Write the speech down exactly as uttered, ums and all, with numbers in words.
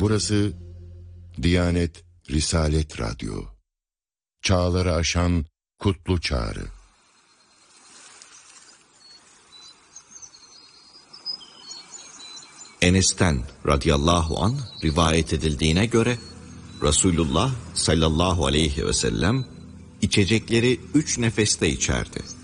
Burası Diyanet Risalet Radyo. Çağları aşan kutlu çağrı. Enes'ten radıyallahu an rivayet edildiğine göre Resulullah sallallahu aleyhi ve sellem içecekleri üç nefeste içerdi.